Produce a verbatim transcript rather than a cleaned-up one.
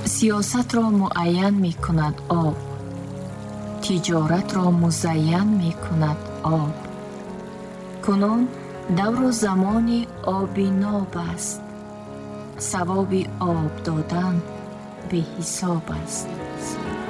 сиёсатро муайян мекунад об, тиҷоратро музайян мекунад об. кунун давру замони оби ноб аст, савоби об додан беҳисоб аст.